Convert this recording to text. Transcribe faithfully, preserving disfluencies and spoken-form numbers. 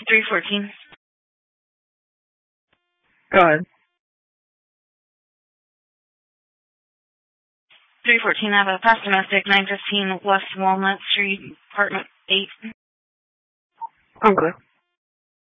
three fourteen. Go ahead. three fourteen, I have a past domestic, nine fifteen West Walnut Street, apartment eight. I'm clear.